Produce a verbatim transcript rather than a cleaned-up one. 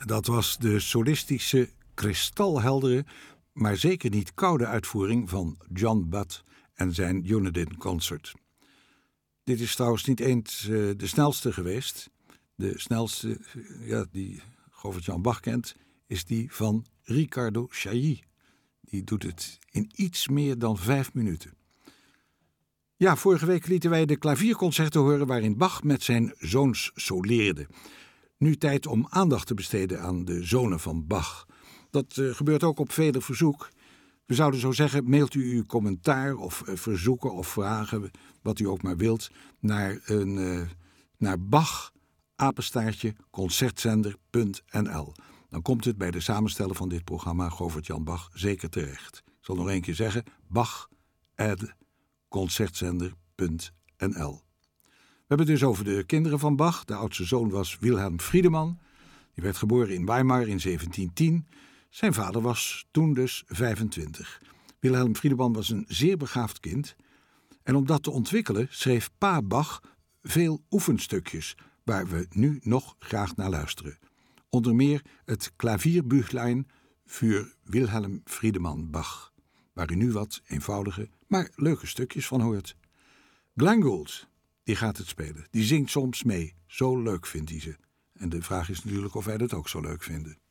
Dat was de solistische, kristalheldere, maar zeker niet koude uitvoering van John Butt en zijn Unadin Concert. Dit is trouwens niet eens uh, de snelste geweest. De snelste, uh, ja, die Govert-Jan Bach kent, is die van Riccardo Chailly. Die doet het in iets meer dan vijf minuten. Ja, vorige week lieten wij de klavierconcerten horen waarin Bach met zijn zoons soleerde. Nu tijd om aandacht te besteden aan de zonen van Bach. Dat uh, gebeurt ook op vele verzoek. We zouden zo zeggen, mailt u uw commentaar of uh, verzoeken of vragen, wat u ook maar wilt, naar, een, uh, naar Bach, apenstaartje, concertzender punt n l. Dan komt het bij de samensteller van dit programma, Govert-Jan Bach, zeker terecht. Ik zal nog één keer zeggen, Bach, at concertzender punt n l. We hebben het dus over de kinderen van Bach. De oudste zoon was Wilhelm Friedemann. Die werd geboren in Weimar in zeventien tien. Zijn vader was toen dus vijfentwintig. Wilhelm Friedemann was een zeer begaafd kind. En om dat te ontwikkelen schreef pa Bach veel oefenstukjes, waar we nu nog graag naar luisteren. Onder meer het Klavierbüchlein für Wilhelm Friedemann Bach, waar u nu wat eenvoudige, maar leuke stukjes van hoort. Glenn Gould, die gaat het spelen. Die zingt soms mee. Zo leuk vindt hij ze. En de vraag is natuurlijk of wij dat ook zo leuk vinden.